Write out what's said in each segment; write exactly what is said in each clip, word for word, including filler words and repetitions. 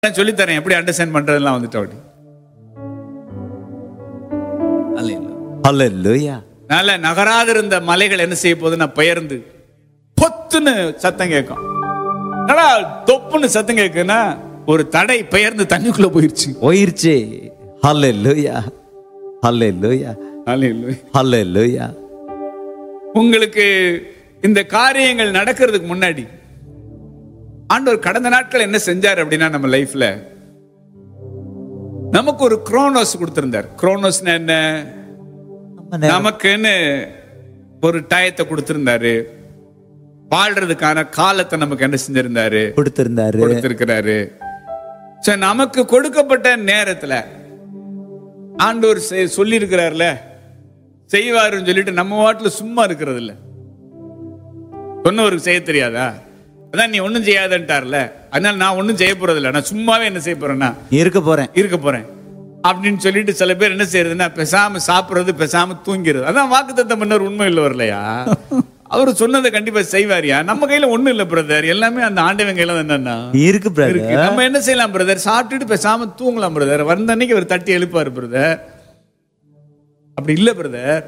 சொல்லித்தரேன் எப்படி அண்டர்ஸ்டாண்ட் பண்றதெல்லாம் வந்துட்டு அப்படி. ஹல்லேலூயா. நல்ல நகராத இருந்த மலைகள் என்ன செய்ய போகுதுன்னா பெயர்ந்து பொத்துன்னு சத்தம் கேட்கும். ஆனா தொப்புன்னு சத்தம் கேட்குன்னா ஒரு தடை பெயர்ந்து தண்ணிக்குள்ள போயிருச்சு போயிருச்சு. ஹல்லேலூயா ஹல்லேலூயா ஹல்லேலூயா ஹல்லேலூயா. உங்களுக்கு இந்த காரியங்கள் நடக்கிறதுக்கு முன்னாடி ஆண்டவர் கடந்த நாட்கள் என்ன செஞ்சார் அப்படின்னா நம்ம லைஃப்ல நமக்கு ஒரு குரோனோஸ் கொடுத்திருந்தார். குரோனோஸ்னா என்ன? நமக்குன்னு ஒரு டயத்தை கொடுத்திருந்தாரு. வாழ்றதுக்கான காலத்தை நமக்கு என்ன செஞ்சிருந்தாரு? கொடுத்திருந்தாரு கொடுத்திருக்கிறாரு. நமக்கு கொடுக்கப்பட்ட நேரத்துல ஆண்டவர் சொல்லி இருக்கிறார்ல செய்வாருன்னு சொல்லிட்டு நம்ம வாட்டில் சும்மா இருக்கிறது இல்ல. சொன்னவருக்கு செய்ய தெரியாதா? அதான் நீ ஒன்னும் செய்யாதன்ட்டார்ல, அதனால நான் ஒன்னும் செய்ய போறது இல்லை, நான் சும்மாவே என்ன செய்ய போறேன்னா இருக்க போறேன் இருக்க போறேன் அப்படின்னு சொல்லிட்டு சில பேர் என்ன செய்யறதுன்னா பேசாம சாப்பிடுறது, பேசாம தூங்கிறது. அதான் வாக்குத்தத்தம் பண்ணவர் உண்மை இல்லை வரலையா? அவரு சொன்னதை கண்டிப்பா செய்வாரியா? நம்ம கையில ஒண்ணும் இல்ல பிரதர், எல்லாமே அந்த ஆண்டவன் கையில என்னன்னா இருக்கு பிரதர். நம்ம என்ன செய்யலாம் பிரதர்? சாப்பிட்டுட்டு பேசாம தூங்கலாம் பிரதர். வந்த அன்னைக்கு அவர் தட்டி எழுப்பாரு பிரதர். அப்படி இல்ல பிரதர்.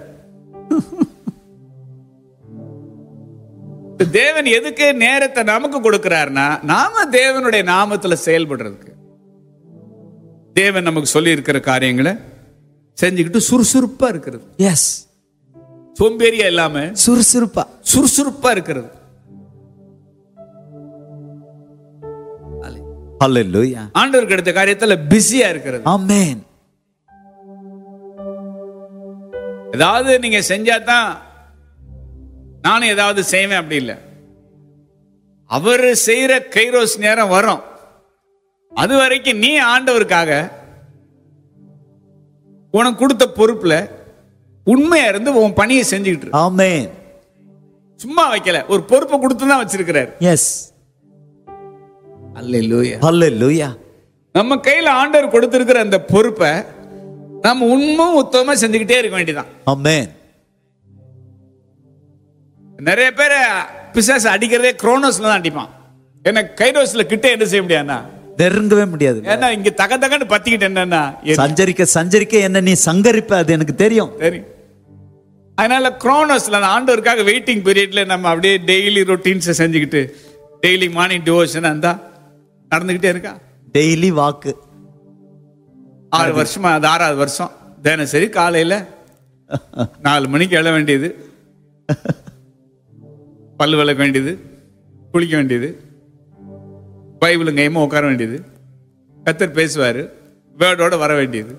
தேவன் எதுக்கு நேரத்தை நமக்கு கொடுக்கிறார்னா நாம தேவனுடைய நாமத்துல செயல்படுறதுக்கு. தேவன் நமக்கு சொல்லி இருக்கிற காரியங்களை செஞ்சுக்கிட்டு சுறுசுறுப்பா இருக்கிறது. எஸ், சோம்பேறியா இல்லாம சுறுசுறுப்பா சுறுசுறுப்பா இருக்கிறது. ஹல்லேலூயா. ஆண்டவருக்கு எடுத்த காரியத்துல பிஸியா இருக்கிறது. ஆமென். ஏதாவது நீங்க செஞ்சாதான் நானும் ஏதாவது செய்வேன் அப்படி இல்லை. அவர் செய்யற கைரோஸ் நேரம் வரும். அது வரைக்கும் நீ ஆண்டவருக்காக உனக்கு கொடுத்த பொறுப்புல உண்மையா இருந்து உன் பணியை செஞ்சுக்கிட்டு. ஆமென். சும்மா வைக்கல, ஒரு பொறுப்பை கொடுத்து தான் வச்சிருக்கிறார். எஸ். அல்லேலூயா ஹல்லேலூயா. நம்ம கையில ஆண்டவர் கொடுத்திருக்கிற அந்த பொறுப்பை நம்ம உண்மை உத்தமமா செஞ்சுக்கிட்டே இருக்க வேண்டியதான். ஆமென். நிறைய பேர் பிசாசு அடிக்கிறதே குரோனோஸ்ல தான் அடிப்பான். ஏன்னா கைரோஸ்ல கிட்ட என்ன செய்ய முடியாதுன்னா நெருங்கவே முடியாது. ஏன்னா இங்க தக தகன்னு பத்திக்கிட்டு என்னன்னா சஞ்சரிக்க சஞ்சரிக்க என்ன நீ சங்கரிப்ப, அது எனக்கு தெரியும் தெரியும். அதனால குரோனோஸ்ல ஆண்டவருக்காக வெயிட்டிங் பீரியட்ல நம்ம அப்படியே டெய்லி ரொட்டீன்ஸ் செஞ்சுக்கிட்டு டெய்லி மார்னிங் டிவோஷன் அந்த நடந்துகிட்டே இருக்கா. டெய்லி வாக்கு ஆறு வருஷமா, அது ஆறாவது வருஷம். தினசரி காலையில நாலு மணிக்கு எழ வேண்டியது, பல்லு விளக்க வேண்டியது, குளிக்க வேண்டியது, பைபிளுங்க கையமா உட்கார வேண்டியது, கர்த்தர் பேசுவாரு, வேர்டோட வர வேண்டியது.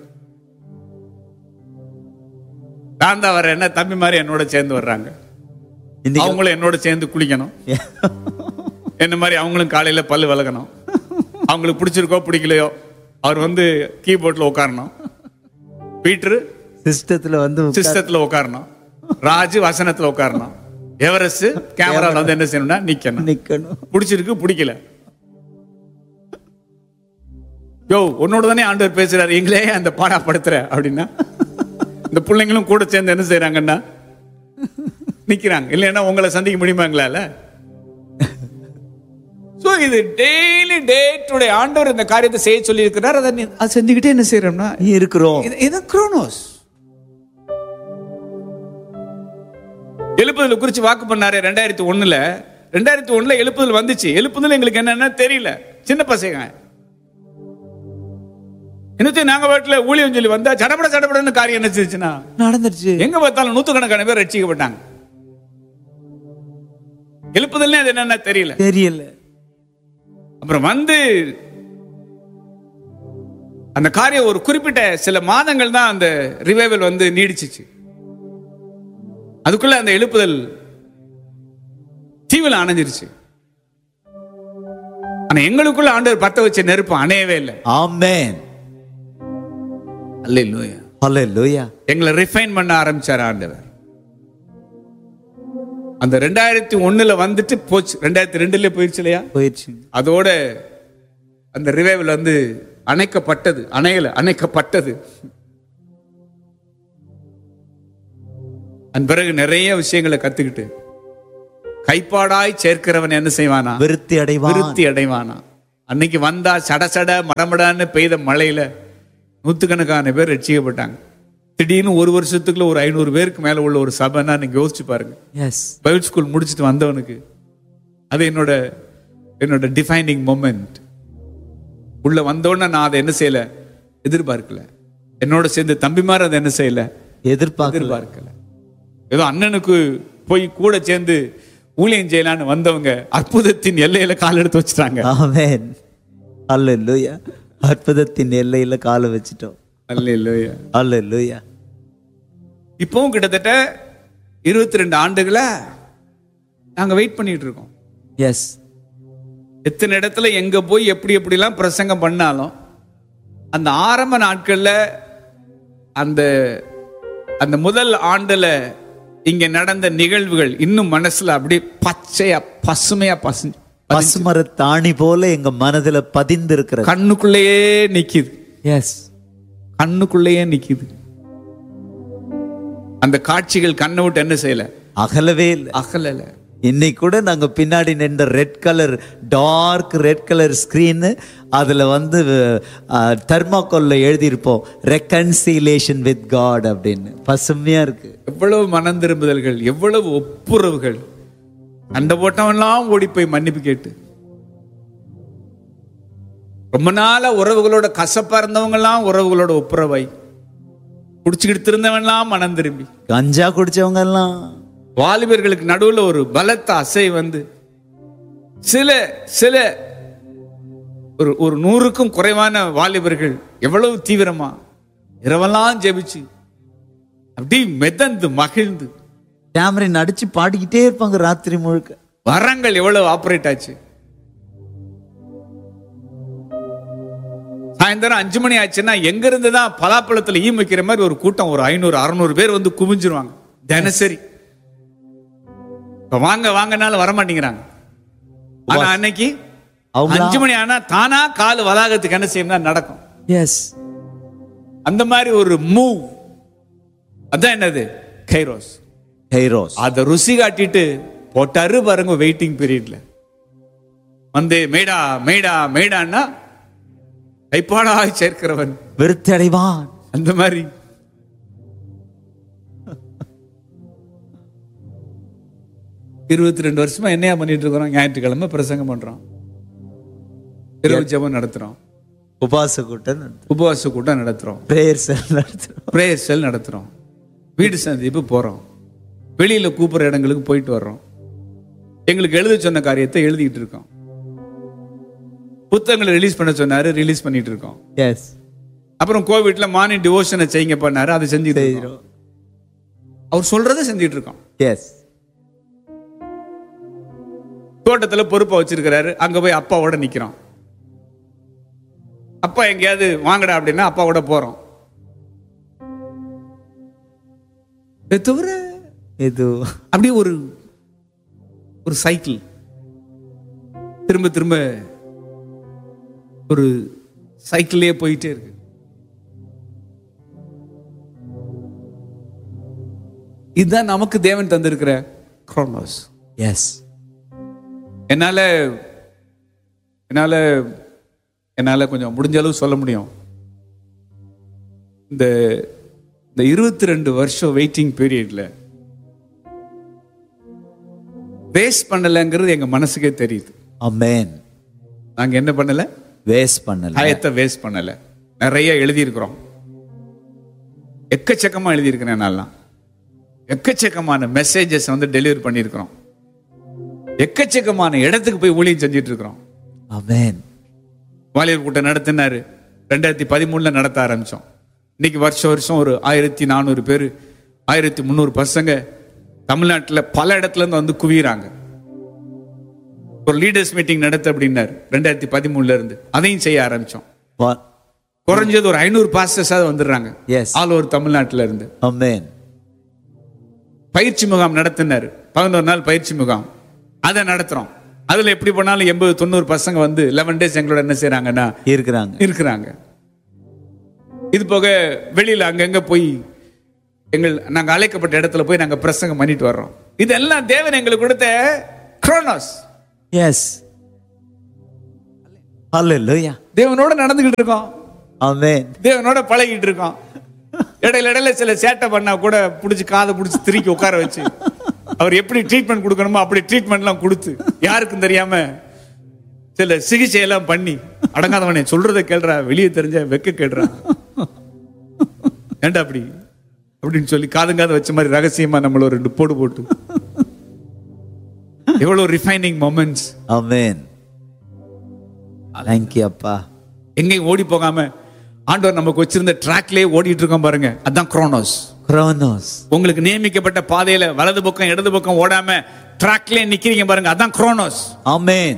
நான் தான் வர என்ன தம்பி மாதிரி என்னோட சேர்ந்து வர்றாங்க. அவங்களும் என்னோட சேர்ந்து குளிக்கணும். என்ன மாதிரி அவங்களும் காலையில பல்லு விளக்கணும். அவங்களுக்கு பிடிச்சிருக்கோ பிடிக்கலையோ அவர் வந்து கீபோர்ட்ல உட்காரணும். பீட்டர் சிஸ்டத்துல வந்து சிஸ்டத்துல உட்காரணும். ராஜு வசனத்துல உட்காரணும். எவரெஸ்ட் கேமரால வந்து என்ன செய்யணும்னா நிக்கணும். நிக்கணும். பிடிச்சிருக்கு பிடிக்கல, யோ உன்னோட தானே ஆண்டவர் பேசுறாரு, எங்களே அந்த பாடா படுத்துற அப்படின்னா இந்த பிள்ளைங்களும் கூட சேர்ந்து என்ன செய்யறாங்கன்னா நிக்கிறாங்க. இல்லைன்னா உங்களை சந்திக்க முடியுமாங்களால? சோ இது டெய்லி டே டு டே ஆண்டவர் இந்த காரியத்தை செய்ய சொல்லி இருக்கிறார். அதை அது செஞ்சுக்கிட்டே என்ன செய்யறோம்னா இருக்கிறோம். இது குரோனோஸ். எழுப்புதல் குறிச்சு வாக்கு பண்ணாரு ரெண்டாயிரத்தி ஒண்ணுல. ரெண்டாயிரத்தி ஒண்ணுல எழுப்புதல் வந்துச்சு. எழுப்புதல் எங்களுக்கு என்னன்னா தெரியல, சின்ன பசங்க. இன்னும் நாங்க வீட்டுல ஊழியம் சொல்லி வந்தா சடப்பட சடப்படன்னு காரியம் என்ன செஞ்சுச்சுன்னா நடந்துருச்சு. எங்க பார்த்தாலும் நூத்துக்கணக்கான பேர் ரட்சிக்கப்பட்டாங்க. எழுப்புதல் அது என்னன்னா தெரியல தெரியல. அப்புறம் வந்து அந்த காரியம் ஒரு குறிப்பிட்ட சில மாதங்கள் தான் அந்த ரிவைவல் வந்து நீடிச்சிச்சு. அதுக்குள்ள அந்த எழுப்புதல் தீவில அணைஞ்சிருச்சு. ஆனா எங்களுக்குள்ள ஆண்டவர் பத்த வச்ச நெருப்பு அணையவே இல்லை. ஆமென். அல்லேலூயா ஹல்லேலூயா. எங்களை ரிஃபைன் பண்ண ஆரம்பிச்சார் ஆண்டவர். அந்த ரெண்டாயிரத்தி ஒண்ணுல வந்துட்டு போச்சு. ரெண்டாயிரத்தி ரெண்டுல போயிடுச்சு இல்லையா? போயிடுச்சு. அதோட அந்த ரிவைவல் வந்து அணைக்கப்பட்டது. அணையல, அணைக்கப்பட்டது. அதன் பிறகு நிறைய விஷயங்களை கத்துக்கிட்டு கைப்பாடாய் சேர்க்கிறவன் என்ன செய்வானா? விருத்தி அடைவான். விருத்தி அடைவானா? அன்னைக்கு வந்தா சட சட மடமடான்னு பெய்த மழையில நூற்றுக்கணக்கான பேர் ரட்சிக்கப்பட்டாங்க. திடீர்னு ஒரு வருஷத்துக்குள்ள ஒரு ஐநூறு பேருக்கு மேல உள்ள ஒரு சபைன்னா நீங்க யோசிச்சு பாருங்க. பைபிள் ஸ்கூல் முடிச்சுட்டு வந்தவனுக்கு அது என்னோட என்னோட டிஃபைனிங் மொமெண்ட். உள்ள வந்தோடனே நான் அதை என்ன செய்யல, எதிர்பார்க்கல. என்னோட சேர்ந்து தம்பிமார் அதை என்ன செய்யல, எதிர்பார்க்கல. ஏதோ அண்ணனுக்கு போய் கூட சேர்ந்து ஊழியம் செய்யலான்னு வந்தவங்க அற்புதத்தின் எல்லையில கால் எடுத்து வச்சுட்டாங்க. ஆமென். அல்லேலூயா. அற்புதத்தின் எல்லையில காலை வச்சிட்டோம். அல்லேலூயா. அல்லேலூயா. இப்பவும் கிட்டத்தட்ட இருபத்தி ரெண்டு ஆண்டுகளா நாங்க வெயிட் பண்ணிட்டு இருக்கோம். எஸ். எத்தனை இடத்துல எங்க போய் எப்படி எப்படிலாம் பிரசங்கம் பண்ணாலும் அந்த ஆரம்ப நாட்கள்ல அந்த அந்த முதல் ஆண்டுல இங்க நடந்த நிகழ்வுகள் இன்னும் மனசுல அப்படியே பச்சையா பசுமையா பசு பசுமர தாணி போல எங்க மனதுல பதிந்து இருக்கிறது. கண்ணுக்குள்ளேயே நிக்குது. எஸ். கண்ணுக்குள்ளேயே நிக்குது. அந்த காட்சிகள் கண்ணை விட்டு என்ன செய்யல, அகலவே இல்லை. அகலல. இன்னைக்கு கூட நாங்க பின்னாடி நின்ற red colour dark red colour screen, அதுல வந்து தெர்மாக்கோல்ல எழுதியிருப்போம் ரெக்கன்சிலேஷன் வித் காட் அப்படின்னு. பசுமையா இருக்கு. எவ்வளவு மனம் திரும்புதல்கள், எவ்வளவு ஒப்புரவுகள். அந்த போட்டவெல்லாம் ஓடி போய் மன்னிப்பு கேட்டு, ரொம்ப நாள உறவுகளோட கசப்பா இருந்தவங்க எல்லாம் உறவுகளோட ஒப்புரவாய், குடிச்சுக்கிட்டு இருந்தவன்லாம் மனம் திரும்பி, கஞ்சா குடிச்சவங்க எல்லாம், வாலிபர்களுக்கு நடுவுல ஒரு பலத்த அசை வந்து சில சில ஒரு ஒரு நூறுக்கும் குறைவான வாலிபர்கள் எவ்வளவு தீவிரமா இரவெல்லாம் ஜெபிச்சு அப்படி மெதந்து மகிழ்ந்து கேமரின் அடிச்சு பாடிக்கிட்டே இருப்பாங்க ராத்திரி முழுக்க. வரங்கள் எவ்வளவு ஆபரேட் ஆச்சு. சாயந்தரம் அஞ்சு மணி ஆச்சுன்னா எங்க இருந்துதான் பலாப்பழத்துல ஈ வைக்கிற மாதிரி ஒரு கூட்டம், ஒரு ஐநூறு அறுநூறு பேர் வந்து குவிஞ்சிருவாங்க தினசரி. வாங்க வாங்கனாலும் வரமாட்டேங்கிறாங்க. ஆனா அன்னைக்கு அஞ்சு மணி ஆனா தானா கால் வளாகத்துக்கு என்ன செய்யும் நடக்கும். எஸ். அந்த மாதிரி ஒரு மூவ். அதான் என்னது, கைரோஸ். கைரோஸ். அத ருசி காட்டிட்டு போட்டாரு பாருங்க வெயிட்டிங் பீரியட்ல. வந்து மேடா மேடா மேடான்னா கைப்பாடாய் சேர்க்கிறவன் விருத்தி அடைவான். அந்த மாதிரி இருபத்தி ரெண்டு வருஷமா என்னையா பண்ணிட்டு இருக்கிறோம். ஞாயிற்றுக்கிழமை பிரசங்கம் பண்றோம், இரவு ஜெபம் நடத்துறோம், உபவாச கூட்டம் உபவாச கூட்டம் நடத்துறோம், பிரேயர் செல் நடத்துறோம், பிரேயர் செல் நடத்துறோம், வீடு சந்திப்பு போறோம், வெளியில கூப்பிடுற இடங்களுக்கு போயிட்டு வர்றோம், எங்களுக்கு எழுத சொன்ன காரியத்தை எழுதிட்டு இருக்கோம், புத்தகங்களை ரிலீஸ் பண்ண சொன்னாரு ரிலீஸ் பண்ணிட்டு இருக்கோம். எஸ். அப்புறம் கோவிட்ல மார்னிங் டிவோஷனை செய்யுங்க பண்ணாரு, அதை செஞ்சுட்டு இருக்கோம். அவர் சொல்றதை செஞ்சுட்டு இருக்கோம். எஸ். தோட்டத்துல பொறுப்பா வச்சிருக்கிறாரு, அங்க போய் அப்பாவோட நிக்கிறோம். அப்பா எங்கேயாவது வாங்கடா அப்படின்னா அப்பாவோட போறோம். தவிர இது அப்படியே ஒரு ஒரு சைக்கிள் திரும்ப திரும்ப ஒரு சைக்கிளே போயிட்டே இருக்கு. இதுதான் நமக்கு தேவன் தந்திருக்கிற குரோனோஸ். எஸ். என்னால என்னால என்னால கொஞ்சம் முடிஞ்ச அளவு சொல்ல முடியும். இந்த இந்த இருபத்தி ரெண்டு வருஷம் வெயிட்டிங் பீரியட்ல வேஸ்ட் பண்ணலங்கிறது எங்க மனசுக்கே தெரியுது. ஆமென். நாங்க என்ன பண்ணல, வேஸ்ட் பண்ணல, ஆயத்தை வேஸ்ட் பண்ணல. நிறைய எழுதி இருக்கிறோம், எக்கச்சக்கமா எழுதி இருக்கிறேன். நல்லா எக்கச்சக்கமான மெசேஜஸ் வந்து டெலிவரி பண்ணியிருக்கிறோம், எக்கச்சக்கமான இடத்துக்கு போய் ஊழியம் செஞ்சிட்டு இருக்கிறோம். ஆமென். வாலிபர் கூட்டம் நடத்தினாரு, ரெண்டாயிரத்தி பதிமூணுல நடத்த ஆரம்பிச்சோம். இன்னைக்கு வருஷம் வருஷம் ஒரு ஆயிரத்தி நானூறு பேர், ஆயிரத்தி முந்நூறு பசங்க தமிழ்நாட்டில் பல இடத்துல இருந்து வந்து குவிறாங்க. ஒரு லீடர்ஸ் மீட்டிங் நடத்த அப்படின்னாரு ரெண்டாயிரத்தி பதிமூணுல இருந்து, அதையும் செய்ய ஆரம்பிச்சோம். குறைஞ்சது ஒரு ஐநூறு பாஸ்டர்ஸாவது வந்துடுறாங்க ஆல் ஓவர் தமிழ்நாட்டில இருந்து. ஆமென். பயிற்சி முகாம் நடத்தினாரு, பதினோரு நாள் பயிற்சி முகாம், அதை நடத்துறோம். அதுல எப்படி பண்ணாலும் எண்பது தொண்ணூறு பசங்க வந்து லெவன் டேஸ் எங்களோட என்ன செய்யறாங்கன்னா இருக்கிறாங்க இருக்கிறாங்க இது போக வெளியில அங்கங்க போய் எங்கள் நாங்க அழைக்கப்பட்ட இடத்துல போய் நாங்க பிரசங்கம் பண்ணிட்டு வர்றோம். இதெல்லாம் தேவன் எங்களுக்கு கொடுத்த குரோனோஸ். எஸ். ஹalleluya. தேவனோட நடந்துகிட்டு இருக்கோம், ஆமென். தேவனோட பழகிட்டு இருக்கோம். இடையில இடையில சில சேட்டை பண்ணா கூட பிடிச்சி காதை பிடிச்சி திருக்கி உட்கார வச்சு அவர் எப்படி ட்ரீட்மெண்ட் கொடுக்கணுமோ அப்படி ட்ரீட்மெண்ட்லாம் கொடுத்து யாருக்கும் தெரியாம சில சிகிச்சை எல்லாம் பண்ணி, அடங்காதவனே சொல்றதை கேள்றா, வெளியே தெரிஞ்ச வெக்க கேடுறா, ஏண்டா அப்படி அப்படின்னு சொல்லி காதுங்காத வச்ச மாதிரி ரகசியமா நம்மள ஒரு ரெண்டு போடு போட்டு எவ்வளவு refining moments. Amen. Thank you அப்பா. எங்கேயும் ஓடி போகாம ஆண்டவர் நமக்கு வச்சிருந்த ட்ராக்லயே ஓடிட்டு இருக்கோம் பாருங்க, அதான் குரோனோஸ். குரோனோஸ். உங்களுக்கு நியமிக்கப்பட்ட பாதையில வலது பக்கம் இடது பக்கம் ஓடாம ட்ராக்லயே நிக்கிறீங்க பாருங்க, அதான் குரோனோஸ். ஆமென்.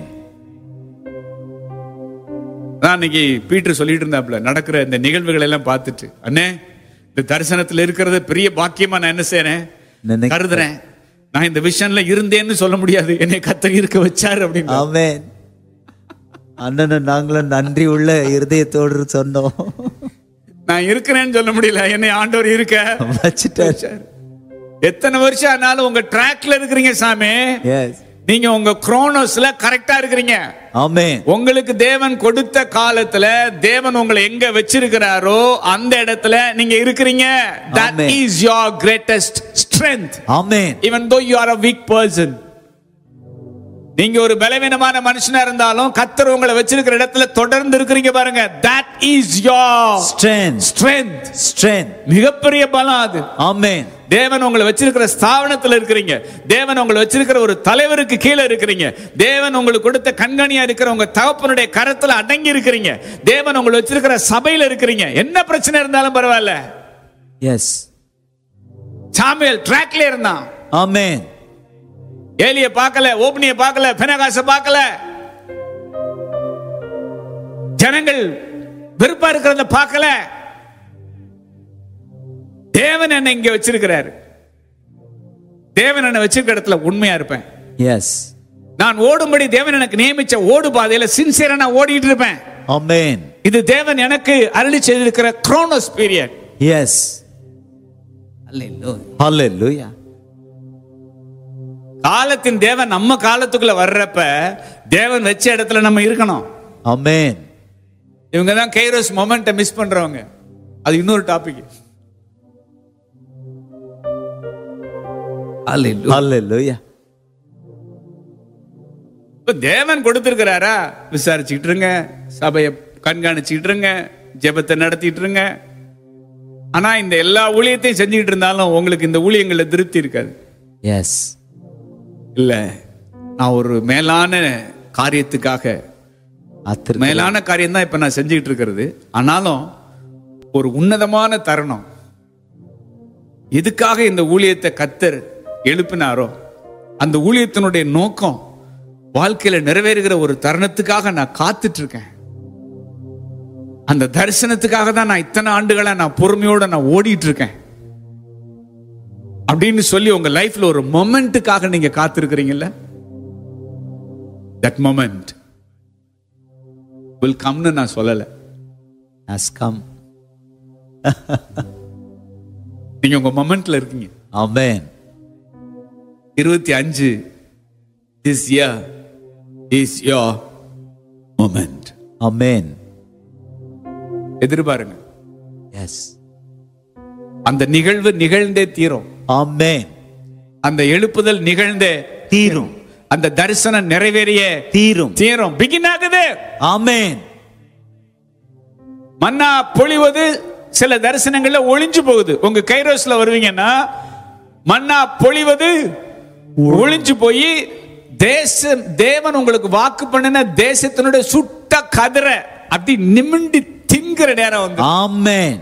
நான் இன்னைக்கு பீட்டர் சொல்லிட்டு இருந்தாப்ல, நடக்கிற இந்த நிகழ்வுகள் எல்லாம் பார்த்துட்டு, அண்ணே இந்த தரிசனத்துல இருக்கிறது பெரிய பாக்கியமா நான் என்ன செய்யறேன் கருதுறேன். நான் இந்த விஷயம்ல இருந்தேன்னு சொல்ல முடியாது, என்னை கர்த்தர் இருக்க வச்சாரு அப்படின்னு. ஆமென். அண்ணனும் நாங்களும் நன்றி உள்ள இருதயத்தோடு சொன்னோம். நான் இருக்கிறேன்னு சொல்ல முடியல, என்னை ஆண்டவர் இருக்க வச்சிட்டாரு. எத்தனை வருஷம் ஆனாலும் உங்க ட்ராக்ல இருக்கிறீங்க சாமி. எஸ். நீங்க உங்க குரோனோஸ்ல கரெக்டா இருக்கிறீங்க. ஆமென். உங்களுக்கு தேவன் கொடுத்த காலத்துல தேவன் உங்களை எங்க வச்சிருக்கிறாரோ அந்த இடத்துல நீங்க இருக்கிறீங்க. That is your greatest strength. Amen. Even though you are a weak person. நீங்க ஒரு பலவீனமான மனுஷனா இருந்தாலும் கர்த்தர் உங்களை வச்சிருக்கிற இடத்துல தொடர்ந்து இருக்கிறீங்க பாருங்க. That is your strength. strength. Strength. மிகப்பெரிய பலம் அது. ஆமென். தேவன் உங்களை வச்சிருக்கிற ஸ்தாபனத்துல இருக்கிறீங்க, தேவன் உங்களை வச்சிருக்கிற ஒரு தலைவருக்கு கீழே இருக்கிறீங்க, தேவன் உங்களுக்கு கொடுத்த கண்காணியா இருக்கிற உங்க தகப்பனுடைய கரத்துல அடங்கி இருக்கிறீங்க, தேவன் உங்களை வச்சிருக்கிற சபையில இருக்கிறீங்க. என்ன பிரச்சனை இருந்தாலும் பரவாயில்ல. எஸ். சாமுவேல் ட்ராக்ல இருந்தான். ஆமென். ஏலிய பார்க்கல, ஓப்னிய பார்க்கல, பெனகாச பார்க்கல, ஜனங்கள் வெறுப்பா இருக்கிறத பார்க்கல. தேவன் என்ன இங்க வச்சிருக்கிறாரு, தேவன் என்ன வச்சிருக்கிற இடத்துல உண்மையா இருப்பேன். எஸ். நான் ஓடும்படி தேவன் எனக்கு நியமிச்ச ஓடு பாதையில சின்சியரா நான் ஓடிட்டு இருப்பேன். ஆமென். இது தேவன் எனக்கு அருளி செய்திருக்கிற குரோனோஸ் பீரியட். எஸ். ஹalleluya. ஹalleluya. காலத்தின் தேவன் நம்ம காலத்துக்குள்ள வர்றப்ப தேவன் வச்ச இடத்துல நம்ம இருக்கணும். ஆமென். இவங்க தான் கைரோஸ் மொமெண்ட்டை மிஸ் பண்றவங்க. அது இன்னொரு டாபிக். ஹalleluya. தேவன் கொடுத்திருக்கிறாரா, விசாரிச்சுட்டு இருங்க, சபையை கண்காணிச்சுட்டு இருங்க, ஜெபத்தை நடத்திட்டு இருங்க. ஆனா இந்த எல்லா ஊழியத்தையும் செஞ்சுக்கிட்டு இருந்தாலும் உங்களுக்கு இந்த ஊழியங்கள்ல திருப்தி இருக்காது. எஸ். இல்ல, நான் ஒரு மேலான காரியத்துக்காக, மேலான காரியம் தான் இப்ப நான் செஞ்சுக்கிட்டு இருக்கிறது, ஆனாலும் ஒரு உன்னதமான தருணம், எதுக்காக இந்த ஊழியத்தை கர்த்தர் எழுப்பினாரோ அந்த ஊழியத்தினுடைய நோக்கம் வாழ்க்கையில நிறைவேறுகிற ஒரு தருணத்துக்காக நான் காத்துட்டு இருக்கேன். அந்த தரிசனத்துக்காக தான் நான் இத்தனை ஆண்டுகளா நான் பொறுமையோட நான் ஓடிட்டு இருக்கேன் அப்படின்னு சொல்லி உங்க லைஃப்ல ஒரு மொமெண்ட்டுக்காக நீங்க காத்திருக்கிறீங்கல்ல, that moment will come னு நான் சொல்லல, has come. நீங்க உங்க மொமெண்ட்ல இருக்கீங்க. ஆமென். இருபத்தி அஞ்சு this year is your moment. Amen. எதிர்பாருங்க. S. அந்த நிகழ்வு நிகழ்ந்தே தீரும். ஆமென். அந்த எழுப்புதல் நிகழ்ந்தே தீரும். அந்த தரிசனம் நிறைவேறியே தீரும். தீரும். பிகின் ஆகுது. ஆமென். மன்னா பொழிவது சில தரிசனங்கள்ல ஒளிஞ்சு போகுது. உங்க கைரோஸ்ல வருவீங்கன்னா மன்னா பொழிவது ஒளிஞ்சு போய் தேசம், தேவன் உங்களுக்கு வாக்கு பண்ணின தேசத்தினுடைய சுட்ட கதிர அப்படி நிமிண்டி திங்கிற நேரம் வந்து. ஆமென்.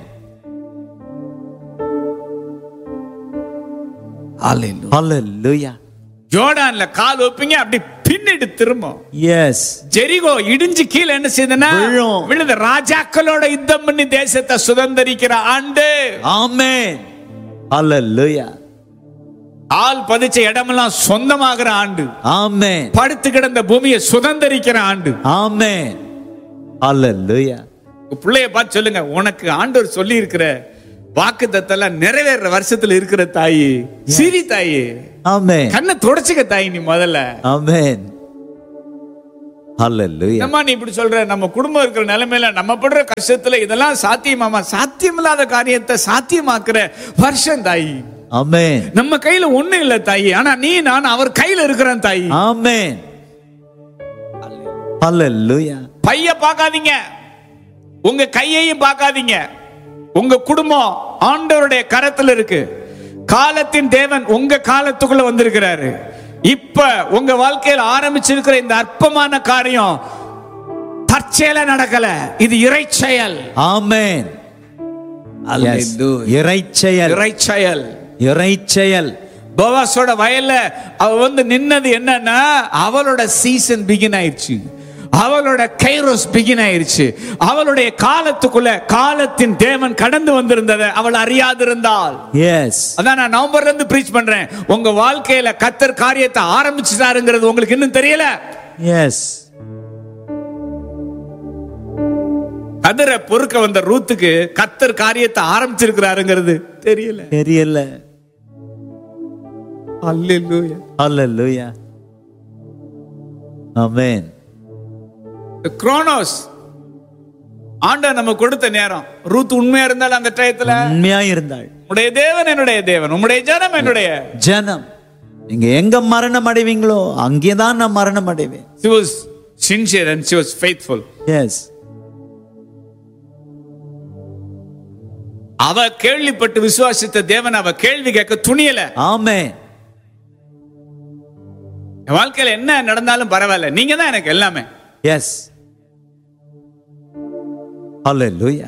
ஹalleluya. ஜோர்டான்ல கால் வைப்பீங்க, அப்படி பின்னிட்டு திரும்பும். எஸ். ஜெரிகோ இடிஞ்சு கீழே என்ன செய்தனா விழுந்த ராஜாக்களோட யுத்தம் பண்ணி தேசத்தை சுதந்தரிக்கிற ஆண்டு. ஆமென். ஹalleluya. ஆள் பதிச்ச இடமெல்லாம் சொந்தமாகிற ஆண்டு. ஆமென். படுத்து கிடந்த பூமியை சுதந்தரிக்கிற ஆண்டு. ஆமென். ஹalleluya. பிள்ளைய பார்த்து சொல்லுங்க, உனக்கு ஆண்டவர் சொல்லி இருக்கிற வாக்குத்தத்தெல்லாம் நிறைவேற வருஷத்துல இருக்கிற தாயி, சிரி தாயி. ஆமென். கண்ணை தொடச்சுக்க தாயி நீ முதல்ல. ஆமென். ஹalleluya. என்னம்மா நீ இப்படி சொல்ற? நம்ம குடும்பம் இருக்கிற நிலைமையில, நம்ம படுற கஷ்டத்துல இதெல்லாம் சாத்தியமாமா? சாத்தியமில்லாத காரியத்தை சாத்தியமாக்குற வருஷம் தாயி. ஆமென். நம்ம கையில ஒண்ணு இல்ல தாயி, ஆனா நீ நான் அவர் கையில இருக்கிறேன் தாயி. ஆமென். ஹalleluya. பைய பார்க்காதீங்க, உங்க கையையும் பார்க்காதீங்க. உங்க குடும்பம் ஆண்டவருடைய கரத்துல இருக்கு. காலத்தின் தேவன் உங்க காலத்துக்குள்ள வந்திருக்கிறாரு. இப்ப உங்க வாழ்க்கையில் ஆரம்பிச்சிருக்கிற இந்த அற்பமான காரியம் தற்செயலா நடக்கல, இது இறைச்செயல். ஆமென். இறைச்செயல், இறைச்செயல், இறைச்செயல். போவாஸோட வயல்ல அவ வந்து நின்னது என்னன்னா, அவளோட சீசன் பிகின் ஆயிடுச்சு, அவளோட கைரோஸ் பிகின் ஆயிருச்சு. அவளுடைய காலத்துக்குள்ள காலத்தின் தேவன் கடந்து வந்திருந்ததை அவள் அறியாதிருந்தாள். எஸ், அதான் நான் நவம்பர்ல இருந்து பிரீச் பண்றேன். உங்க வாழ்க்கையில கர்த்தர் காரியத்தை ஆரம்பிச்சிட்டாருங்கிறது உங்களுக்கு இன்னும் தெரியல. எஸ். கதிரை பொறுக்க வந்த ரூத்துக்கு கர்த்தர் காரியத்தை ஆரம்பிச்சிருக்கிறாருங்கிறது தெரியல, தெரியல. அல்லேலூயா, அல்லேலூயா. ஆமென். குரோனோஸ் ஆண்டவர் நம்ம கொடுத்த நேரம். ரூத் உண்மையா இருந்தால் அந்த டயத்துல உண்மையா இருந்தாள். உம்முடைய தேவன் என்னுடைய தேவன், உம்முடைய ஜனம் என்னுடைய ஜனம். நீங்க எங்க மரணம் அடைவீங்களோ அங்கேதான் நான் மரணம் அடைவேன். She was sincere and she was faithful. Yes. அவ கேள்விப்பட்டு விசுவாசித்த தேவன் அவ கேள்வி கேட்க துணியல. ஆமென். என் வாழ்க்கையில என்ன நடந்தாலும் பரவாயில்ல, நீங்க தான் எனக்கு எல்லாமே. எஸ். ஹalleluya.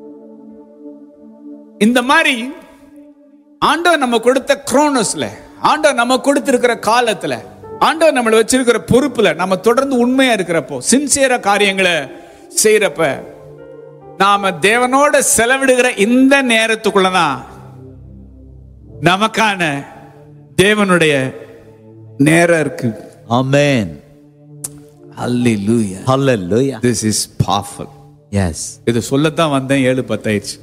இந்த மாதிரி ஆண்டவர் நம்ம கொடுத்த குரோனோஸ்ல, ஆண்டவர் நம்ம கொடுத்திருக்கிற காலத்துல, ஆண்டவர் நம்மள வச்சிருக்கிற பொறுப்புல நம்ம தொடர்ந்து உண்மையா இருக்கிறப்போ, சின்சியரா காரியங்களை செய்யறப்ப, நாம தேவனோட செலவிடுகிற இந்த நேரத்துக்குள்ளதான் நமக்கான தேவனுடைய நேரம் இருக்கு. ஆமென். Hallelujah. Hallelujah. This is powerful. Yes. இது சொல்லத்தான் வந்தேன். ஏழு பத்தாயிடுச்சு.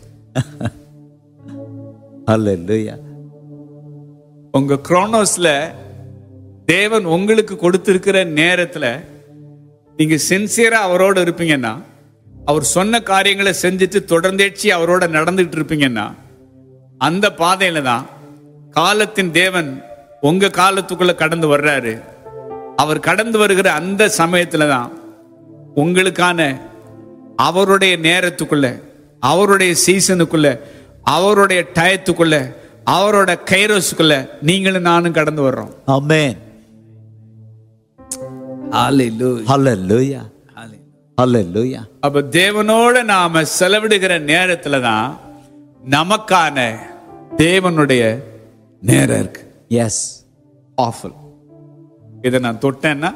Hallelujah. உங்க குரோனோஸ்ல தேவன் உங்களுக்கு கொடுத்திருக்கிற நேரத்துல நீங்க சின்சியரா அவரோட இருப்பீங்கன்னா, அவர் சொன்ன காரியங்களை செஞ்சுட்டு தொடர்ந்தேச்சு அவரோட நடந்துட்டு இருப்பீங்கன்னா, அந்த பாதையில தான் காலத்தின் தேவன் உங்க காலத்துக்குள்ள கடந்து வர்றாரு. அவர் கடந்து வருகிற அந்த சமயத்துல தான் உங்களுக்கான அவருடைய நேரத்துக்குள்ள, அவருடைய சீசனுக்குள்ள, அவருடைய டயத்துக்குள்ள, அவரோட கைரோஸுக்குள்ள நீங்களும் நானும் கடந்து வர்றோம். ஆமென். ஹalleluya, ஹalleluya, ஹalleluya. அப்ப தேவனோட நாம செலவிடுகிற நேரத்துல தான் நமக்கான தேவனுடைய நேரம் இருக்கு. எஸ். ஆஃபுல். இதை நான் தொட்டேன்னா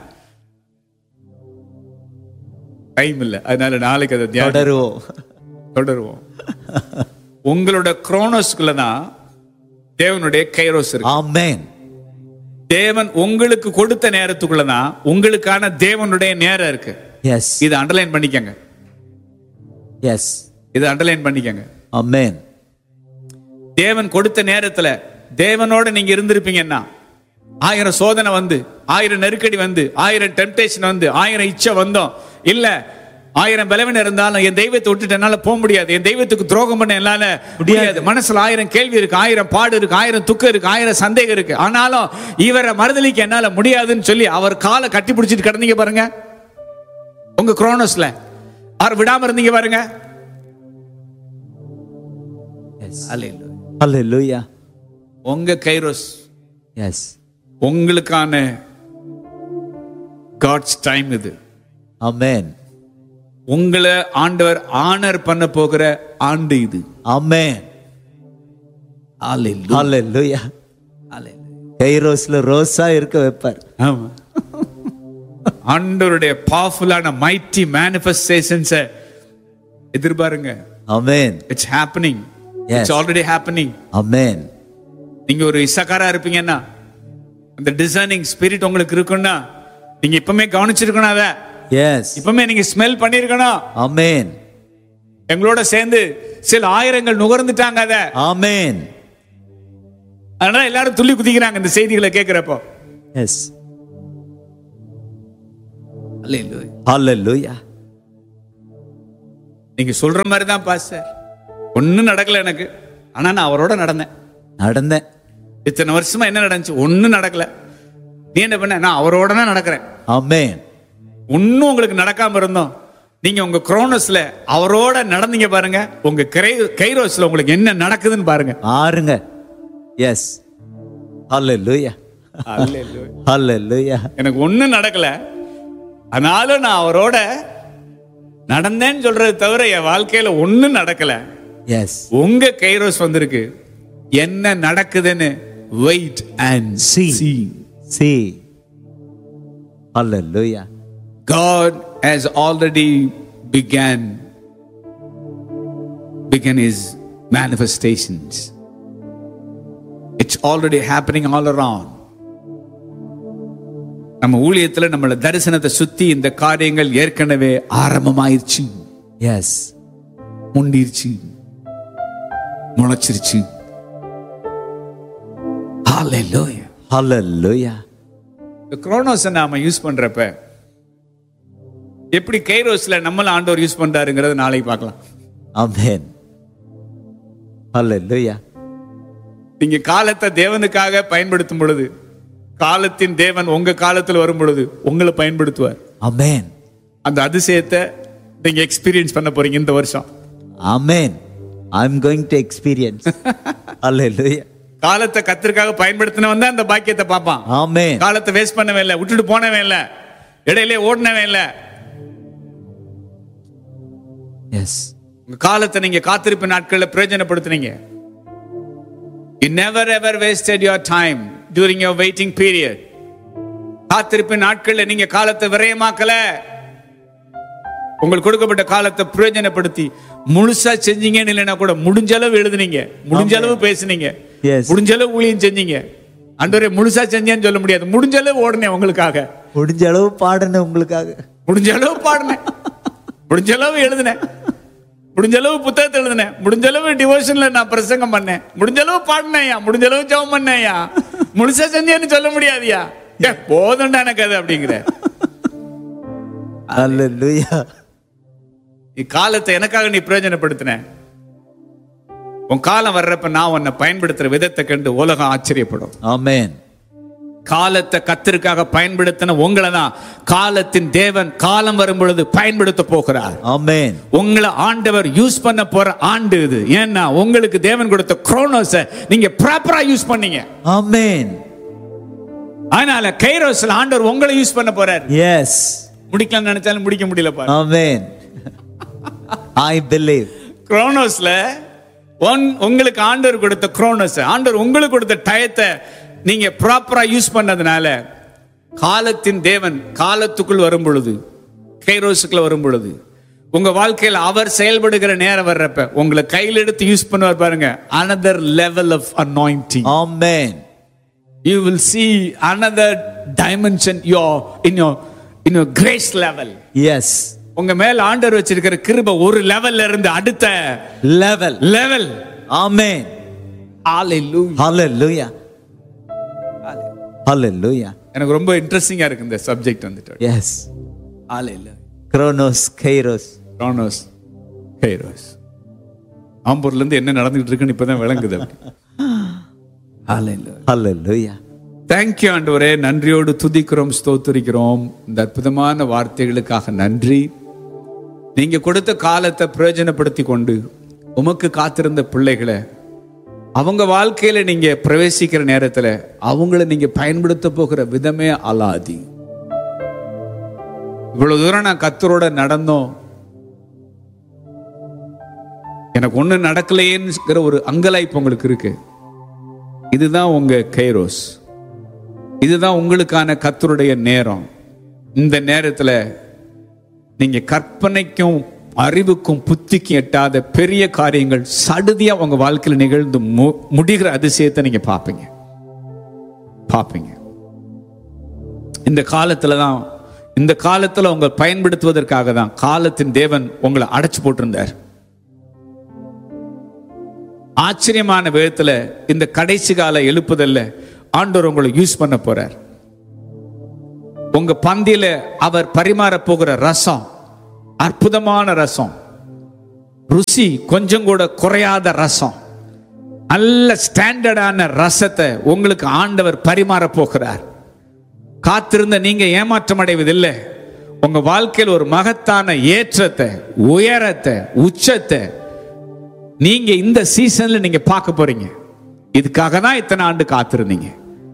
டைம் இல்லை, அதனால நாளைக்கு அதை தொடருவோம் தொடருவோம். உங்களோட குரோனோஸ்குள்ள தான் தேவனுடைய கைரோஸ் இருக்கு. ஆமென். தேவன் உங்களுக்கு கொடுத்த நேரத்துக்குள்ள தான் உங்களுக்கான தேவனுடைய நேரம் இருக்கு. எஸ். இதை அண்டர்லைன் பண்ணிக்கங்க. எஸ். இதை அண்டர்லைன் பண்ணிக்கங்க. ஆமென். தேவன் கொடுத்த நேரத்துல தேவனோட நீங்க இருந்திருப்பீங்கன்னா, ஆயிரம் சோதனை வந்து, ஆயிரம் நெருக்கடி வந்து, ஆயிரம் டெம்டேஷன் வந்து, ஆயிரம் இச்சை வந்தோம் இல்ல, ஆயிரம் பலவீனம் இருந்தாலும் என் தெய்வத்தை விட்டுட்டு என்னால போக முடியாது, என் தெய்வத்துக்கு துரோகம் பண்ண என்னால முடியாது, மனசுல ஆயிரம் கேள்வி இருக்கு, ஆயிரம் பாடு இருக்கு, ஆயிரம் துக்கம் இருக்கு, ஆயிரம் சந்தேகம் இருக்கு, ஆனாலும் இவரை மறுதலிக்க என்னால முடியாதுன்னு சொல்லி அவர் காலை கட்டி பிடிச்சிட்டு கிடந்தீங்க பாருங்க. உங்க குரோனோஸ்ல அவர் விடாம இருந்தீங்க பாருங்க. ஹalleluya. உங்க கைரோஸ், எஸ், உங்களுக்கான காட்ஸ் டைம் இது. ஆமென். உங்களை ஆண்டவர் ஆனர் பண்ண போகிற ஆண்டு இது. ஆமென். ஹalleluya, ஹalleluya. கைரோஸ்ல ரோஸா இருக்க வைப்பார். ஆமா. ஆண்டவருடைய பவர்ஃபுல்லான mighty manifestations எதிர்பாருங்க. Amen. It's happening. Yes. It's already happening. ஆமென். நீங்க ஒரு இசக்காரா இருப்பீங்கன்னா, அந்த டிசைனிங் ஸ்பிரிட் உங்களுக்கு இருக்குன்னா, நீங்க இப்பமே கவனிச்சிருக்கணும். அத எஸ், இப்பமே நீங்க ஸ்மெல் பண்ணிருக்கணும். ஆமென். எங்களோட சேர்ந்து சில ஆயிரங்கள் நுகர்ந்துட்டாங்க அத. ஆமென். அதனால எல்லாரும் துள்ளி குதிக்கிறாங்க இந்த செய்திகளை கேட்கிறப்போ. எஸ். அல்லேலூயா. ஹalleluya. நீங்க சொல்ற மாதிரி தான் பாஸ்டர், ஒன்னும் நடக்கல எனக்கு, ஆனா நான் அவரோட நடந்தேன். நடந்தேன். இத்தனை வருஷமா என்ன நடந்துச்சு? ஒன்னும் நடக்கல. நீ என்ன பண்ண? நான் அவரோட தான் நடக்கிறேன். ஆமென். ஒன்னும் உங்களுக்கு நடக்காம இருந்தோம், நீங்க உங்க குரோனோஸ்ல அவரோட நடந்தீங்க பாருங்க, உங்க கைரோஸ்ல உங்களுக்கு என்ன நடக்குதுன்னு பாருங்க. பாருங்க. எஸ். ஹalleluya. அல்லேலூயா. ஹalleluya. எனக்கு ஒன்னும் நடக்கல, ஆனாலும் நான் அவரோட நடந்தேன்னு சொல்றது தவிர என் வாழ்க்கையில ஒன்னும் நடக்கல. எஸ். உங்க கைரோஸ் வந்திருக்கு, என்ன நடக்குதுன்னு wait and See. see. See. Hallelujah. God has already began began his manifestations. It's already happening all around. நம்ம ஊழியத்துல நம்மள தரிசனத்தை சுத்தி இந்த காரியங்கள் ஏற்கனவே ஆரம்பமாயிருச்சு. எஸ். முண்டிருச்சு, முளைச்சிருச்சு. Hallelujah. Hallelujah. இந்த குரோனோஸை நாம யூஸ் பண்றப்ப எப்படி கைரோஸ்ல நம்மள ஆண்டவர் யூஸ் பண்றாருங்கிறத நாளைக்கு பார்க்கலாம். ஆமென். Hallelujah. நீங்க காலத்தை தேவனுக்காக பயன்படுத்தும் பொழுது, காலத்தின் தேவன் உங்க காலத்தில் வரும் பொழுது உங்களை பயன்படுத்துவார். ஆமென். அந்த அதிசயத்தை நீங்க எக்ஸ்பீரியன்ஸ் பண்ண போறீங்க இந்த வருஷம். ஆமென். I am going to experience. Hallelujah. காலத்தை கர்த்தருக்காக பயன்படுத்தினவன் தான் அந்த பாக்கியத்தை பார்ப்பான். ஆமென். காலத்தை வேஸ்ட் பண்ணவே இல்லை, விட்டுட்டு போனவே இல்லை, இடையிலே ஓடினவே இல்லை. எஸ். உங்க காலத்தை நீங்க காத்திருப்பு நாட்களில் பிரயோஜனப்படுத்துனீங்க. You never ever wasted your time during your waiting period. காத்திருப்பு நாட்களில் நீங்க காலத்தை விரயமாக்கல. உங்களுக்கு கொடுக்கப்பட்ட காலத்தை பிரயோஜனப்படுத்தி முழுசா செஞ்சீங்கன்னு இல்லைன்னா கூட முடிஞ்ச அளவு எழுதுனீங்க, முடிஞ்ச அளவு பேசுனீங்க, முடிஞ்ச அளவு ஊழியம் செஞ்சீங்க. ஆண்டவரே முழுசா செஞ்சேன்னு சொல்ல முடியாது, முடிஞ்ச அளவு ஓடுனேன் உங்களுக்காக, முடிஞ்ச அளவு பாடுனேன் உங்களுக்காக, முடிஞ்ச அளவு பாடுனேன், முடிஞ்ச அளவு எழுதுனேன், முடிஞ்ச அளவு புத்தகத்தை எழுதுனேன், முடிஞ்ச அளவு டிவோஷன்ல நான் பிரசங்கம் பண்ணேன், முடிஞ்ச அளவு பாடினேயா, முடிஞ்ச அளவு ஜெபம் பண்ணேயா, முழுசா செஞ்சேன்னு சொல்ல முடியாதியா, போதும்டா எனக்கு அது அப்படிங்கிற. Hallelujah. நீ காலத்தை எனக்காக நீ பிரயோஜனப்படுத்தின. உன் காலம் வர்றப்ப நான் உன்னை பயன்படுத்துற விதத்தை கண்டு உலகம் ஆச்சரியப்படும். ஆமென். காலத்தை கர்த்தருக்காக பயன்படுத்தின உங்களை தான் காலத்தின் தேவன் காலம் வரும் பொழுது பயன்படுத்த போகிறார். ஆமென். உங்களை ஆண்டவர் யூஸ் பண்ண போற ஆண்டு இது. ஏன்னா உங்களுக்கு தேவன் கொடுத்த குரோனோஸை நீங்க ப்ராப்பரா யூஸ் பண்ணீங்க. ஆமென். அதனால கைரோஸ்ல ஆண்டவர் உங்களை யூஸ் பண்ண போறார். எஸ். முடிக்கலாம் நினைச்சாலும் முடிக்க முடியல பாரு. ஆமென். I believe. குரோனோஸ்ல உங்களுக்கு ஆண்டவர் கொடுத்த குரோனோஸ், ஆண்டவர் உங்களுக்கு கொடுத்த டயத்தை நீங்க ப்ராப்பரா யூஸ் பண்ணதுனால காலத்தின் தேவன் காலத்துக்குள் வரும் பொழுது, கைரோஸுக்குள்ள வரும் பொழுது, உங்க வாழ்க்கையில் அவர் செயல்படுகிற நேரம் வர்றப்ப உங்களை கையில் எடுத்து யூஸ் பண்ணுவார் பாருங்க. another level of anointing. Amen. You will see another dimension your in your in your grace level. Yes. உங்க மேல ஆண்டவர் வச்சிருக்கிற கிருபை ஒரு லெவல்ல இருந்து அடுத்த level level. Amen. Hallelujah. Hallelujah. Hallelujah. எனக்கு ரொம்ப இன்ட்ரெஸ்டிங்கா இருக்கு இந்த சப்ஜெக்ட் வந்துட்டு. Yes. Hallelujah. Chronos, Kairos. Chronos, Kairos. ஆம்பூர்ல இருந்து என்ன நடந்துட்டு இருக்குன்னு இப்பதான் விளங்குது. Hallelujah. Hallelujah. Thank you ஆண்டவரே, நன்றியோடு துதிக்கிறோம், ஸ்தோத்திரிக்கிறோம். இந்த அற்புதமான வார்த்தைகளுக்காக நன்றி. நீங்க கொடுத்த காலத்தை பிரயோஜனப்படுத்தி கொண்டு உமக்கு காத்திருந்த பிள்ளைகளை அவங்க வாழ்க்கையில நீங்க பிரவேசிக்கிற நேரத்துல அவங்கள நீங்க பயன்படுத்த போகிற விதமே அலாதி. இவ்வளவு தூரம் நான் கர்த்தரோட நடந்தோம், எனக்கு ஒண்ணு நடக்கலையேங்கிற ஒரு அங்கலாய்ப்பு உங்களுக்கு இருக்கு. இதுதான் உங்க கைரோஸ், இதுதான் உங்களுக்கான கர்த்தருடைய நேரம். இந்த நேரத்துல நீங்க கற்பனைக்கும் அறிவுக்கும் புத்திக்கும் எட்டாத பெரிய காரியங்கள் சடுதியா உங்க வாழ்க்கையில் நிகழ்ந்து முடிகிற அதிசயத்தை நீங்க பார்ப்பீங்க பார்ப்பீங்க இந்த காலத்துல தான், இந்த காலத்துல உங்க பயன்படுத்துவதற்காக தான் காலத்தின் தேவன் உங்களை அடைச்சு போட்டிருந்தார். ஆச்சரியமான விதத்துல இந்த கடைசி கால எழுப்புதல்ல ஆண்டவர் உங்களை யூஸ் பண்ண போறார். உங்க பந்தியில அவர் பரிமாற போகிற ரசம் அற்புதமான ரசம், ருசி கொஞ்சம் கூட குறையாத ரசம், நல்ல ஸ்டாண்டர்டான ரசத்தை உங்களுக்கு ஆண்டவர் பரிமாற போகிறார். காத்திருந்த நீங்க ஏமாற்றம் அடைவதில்லை. உங்க வாழ்க்கையில் ஒரு மகத்தான ஏற்றத்தை, உயரத்தை, உச்சத்தை நீங்க இந்த சீசன்ல நீங்க பார்க்க போறீங்க. இதுக்காக தான் இத்தனை ஆண்டு காத்திருந்தீங்க.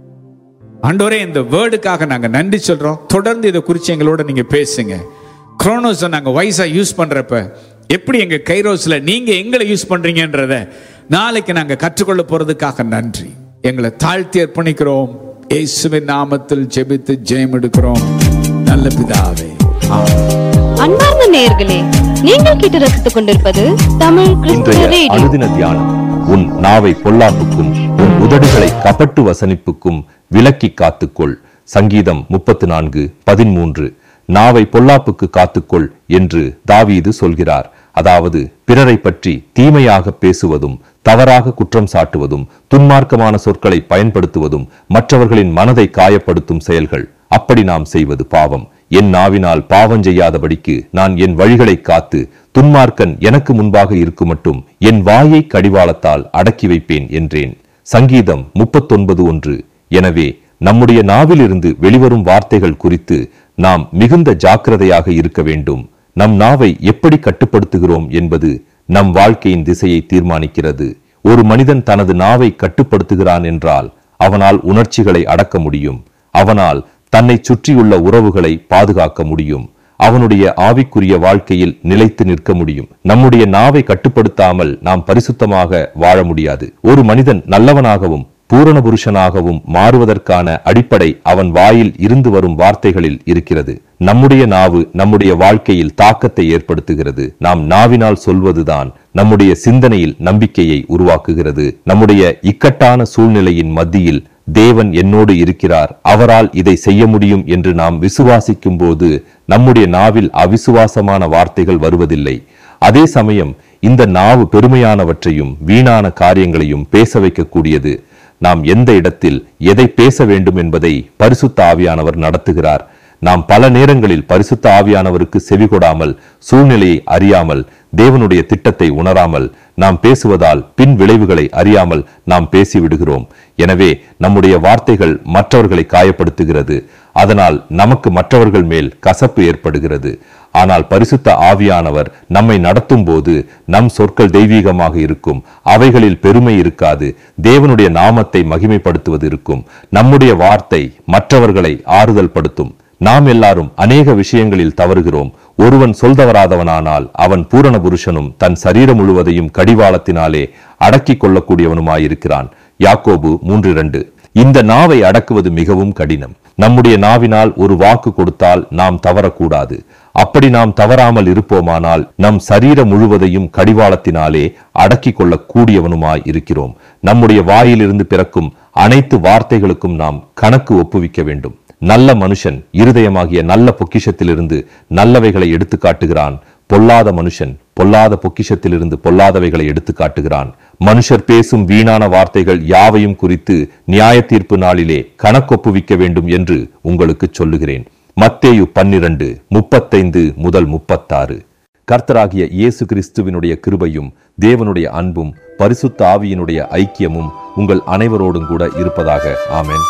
ஆண்டவரே, இந்த வேர்டுக்காக நாங்க நன்றி சொல்றோம். தொடர்ந்து இதை குறித்து எங்களோட நீங்க பேசுங்க. குரோனோஸை நாங்க வைஸா யூஸ் பண்றப்ப எப்படி எங்க கைரோஸ்ல நீங்க எங்களை யூஸ் பண்றீங்கன்றத நாளைக்கு நாங்க கற்றுக்கொள்ள போறதுக்காக நன்றி. எங்களை தாழ்த்தி அர்ப்பணிக்கிறோம். இயேசுவின் நாமத்தில் ஜெபித்து ஜெயம் எடுக்கிறோம் நல்ல பிதாவே, ஆமென். அன்பார்ந்த நேயர்களே, நீங்கள் கேட்டு ரசித்துக் கொண்டிருப்பது தமிழ் கிறிஸ்துவ ரேடியோ. அனுதின தியானம். உன் நாவை பொல்லாப்புக்கும் உன் உதடுகளை கபட்டு வசனிப்புக்கும் விலக்கி காத்துக்கொள். சங்கீதம் முப்பத்து நான்கு பதிமூன்று. நாவை பொல்லாப்புக்கு காத்துக்கொள் என்று தாவீது சொல்கிறார். அதாவது பிறரை பற்றி தீமையாக பேசுவதும், தவறாக குற்றம் சாட்டுவதும், துன்மார்க்கமான சொற்களை பயன்படுத்துவதும் மற்றவர்களின் மனதை காயப்படுத்தும் செயல்கள். அப்படி நாம் செய்வது பாவம். என் நாவினால் பாவம் செய்யாதபடிக்கு நான் என் வழிகளை காத்து, துன்மார்க்கன் எனக்கு முன்பாக இருக்கும் மட்டும் என் வாயை கடிவாளத்தால் அடக்கி வைப்பேன் என்றேன். சங்கீதம் முப்பத்தொன்பது ஒன்று. எனவே நம்முடைய நாவிலிருந்து வெளிவரும் வார்த்தைகள் குறித்து நாம் மிகுந்த ஜாக்கிரதையாக இருக்க வேண்டும். நம் நாவை எப்படி கட்டுப்படுத்துகிறோம் என்பது நம் வாழ்க்கையின் திசையை தீர்மானிக்கிறது. ஒரு மனிதன் தனது நாவை கட்டுப்படுத்துகிறான் என்றால் அவனால் உணர்ச்சிகளை அடக்க முடியும். அவனால் தன்னை சுற்றியுள்ள உறவுகளை பாதுகாக்க முடியும். அவனுடைய ஆவிக்குரிய வாழ்க்கையில் நிலைத்து நிற்க முடியும். நம்முடைய நாவை கட்டுப்படுத்தாமல் நாம் பரிசுத்தமாக வாழ முடியாது. ஒரு மனிதன் நல்லவனாகவும் பூரண புருஷனாகவும் மாறுவதற்கான அடிப்படை அவன் வாயில் இருந்து வரும் வார்த்தைகளில் இருக்கிறது. நம்முடைய நாவு நம்முடைய வாழ்க்கையில் தாக்கத்தை ஏற்படுத்துகிறது. நாம் நாவினால் சொல்வதுதான் நம்முடைய சிந்தனையில் நம்பிக்கையை உருவாக்குகிறது. நம்முடைய இக்கட்டான சூழ்நிலையின் மத்தியில் தேவன் என்னோடு இருக்கிறார், அவரால் இதை செய்ய முடியும் என்று நாம் விசுவாசிக்கும் போது நம்முடைய நாவில் அவிசுவாசமான வார்த்தைகள் வருவதில்லை. அதே சமயம் இந்த நாவு பெருமையானவற்றையும் வீணான காரியங்களையும் பேச வைக்கக்கூடியது. நாம் எந்த இடத்தில் எதை பேச வேண்டும் என்பதை பரிசுத்த ஆவியானவர் நடத்துகிறார். நாம் பல நேரங்களில் பரிசுத்த ஆவியானவருக்கு செவிகொடாமல், சூழ்நிலையை அறியாமல், தேவனுடைய திட்டத்தை உணராமல் நாம் பேசுவதால் பின் விளைவுகளை அறியாமல் நாம் பேசிவிடுகிறோம். எனவே நம்முடைய வார்த்தைகள் மற்றவர்களை காயப்படுத்துகிறது. அதனால் நமக்கு மற்றவர்கள் மேல் கசப்பு ஏற்படுகிறது. ஆனால் பரிசுத்த ஆவியானவர் நம்மை நடத்தும் போது நம் சொற்கள் தெய்வீகமாக இருக்கும். அவைகளில் பெருமை இருக்காது. தேவனுடைய நாமத்தை மகிமைப்படுத்துவது இருக்கும். நம்முடைய வார்த்தை மற்றவர்களை ஆறுதல் படுத்தும். நாம் எல்லாரும் அநேக விஷயங்களில் தவறுகிறோம். ஒருவன் சொல்தவராதவனானால் அவன் பூரண புருஷனும் தன் சரீரம் முழுவதையும் கடிவாளத்தினாலே அடக்கி கொள்ளக்கூடியவனுமாயிருக்கிறான். யாக்கோபு மூன்று இரண்டு. இந்த நாவை அடக்குவது மிகவும் கடினம். நம்முடைய நாவினால் ஒரு வாக்கு கொடுத்தால் நாம் தவறக்கூடாது. அப்படி நாம் தவறாமல் இருப்போமானால் நம் சரீரம் முழுவதையும் கடிவாளத்தினாலே அடக்கி கொள்ள கூடியவனுமாய் இருக்கிறோம். நம்முடைய வாயிலிருந்து பிறக்கும் அனைத்து வார்த்தைகளுக்கும் நாம் கணக்கு ஒப்புவிக்க வேண்டும். நல்ல மனுஷன் இருதயமாகிய நல்ல பொக்கிஷத்திலிருந்து நல்லவைகளை எடுத்து காட்டுகிறான். பொல்லாத மனுஷன் பொல்லாத பொக்கிஷத்திலிருந்து பொல்லாதவைகளை எடுத்து காட்டுகிறான். மனுஷர் பேசும் வீணான வார்த்தைகள் யாவையும் குறித்து நியாய தீர்ப்பு நாளிலே கணக்கொப்புவிக்க வேண்டும் என்று உங்களுக்கு சொல்லுகிறேன். மத்தேயு பன்னிரண்டு முப்பத்தைந்து முதல் முப்பத்தாறு. கர்த்தராகிய இயேசு கிறிஸ்துவினுடைய கிருபையும் தேவனுடைய அன்பும் பரிசுத்த ஆவியினுடைய ஐக்கியமும் உங்கள் அனைவரோடும் கூட இருப்பதாக. ஆமென்.